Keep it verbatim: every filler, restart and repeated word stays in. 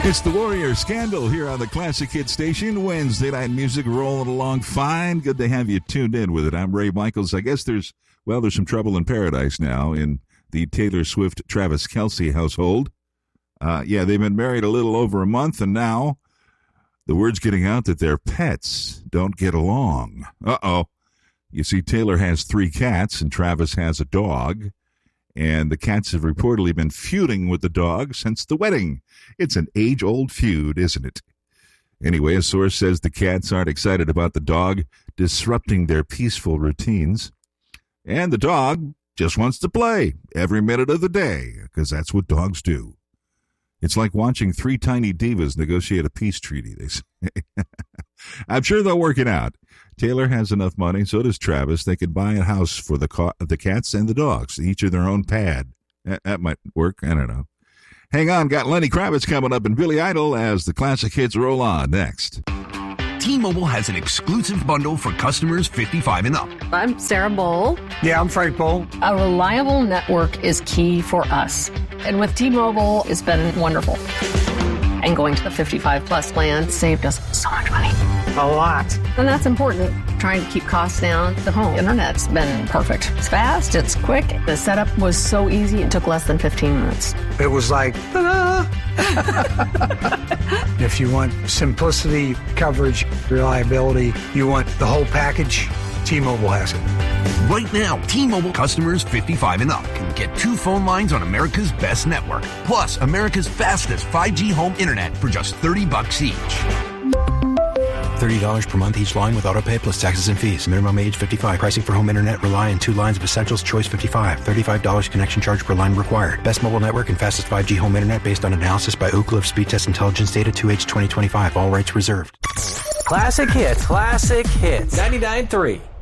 It's the Warrior Scandal here on the Classic Hit Station. Wednesday night music rolling along fine. Good to have you tuned in with it. I'm Ray Michaels. I guess there's, well, there's some trouble in paradise now in the Taylor Swift-Travis Kelce household. Uh, yeah, they've been married a little over a month, and now the word's getting out that their pets don't get along. Uh-oh. You see, Taylor has three cats, and Travis has a dog. And the cats have reportedly been feuding with the dog since the wedding. It's an age-old feud, isn't it? Anyway, a source says the cats aren't excited about the dog disrupting their peaceful routines. And the dog just wants to play every minute of the day, because that's what dogs do. It's like watching three tiny divas negotiate a peace treaty, they say. I'm sure they'll work it out. Taylor has enough money, so does Travis. They could buy a house for the ca- the cats and the dogs, each of their own pad. That, that might work. I don't know. Hang on, got Lenny Kravitz coming up and Billy Idol as the classic hits roll on next. T-Mobile has an exclusive bundle for customers fifty-five and up. I'm Sarah Bowl. Yeah, I'm Frank Bowl. A reliable network is key for us. And with T-Mobile, it's been wonderful. And going to the fifty-five plus plan saved us so much money. A lot. And that's important. Trying to keep costs down. The home internet's been perfect. It's fast. It's quick. The setup was so easy. It took less than fifteen minutes. It was like, ta-da! If you want simplicity, coverage, reliability, you want the whole package, T-Mobile has it. Right now, T-Mobile customers fifty-five and up can get two phone lines on America's best network, plus America's fastest five G home internet for just thirty bucks each. thirty dollars per month each line with autopay plus taxes and fees. Minimum age fifty-five. Pricing for home internet rely on two lines of Essentials Choice fifty-five. thirty-five dollars connection charge per line required. Best mobile network and fastest five G home internet based on analysis by Ookla of Speed Test Intelligence Data two H twenty twenty-five. All rights reserved. Classic hits. Classic hits. ninety-nine point three.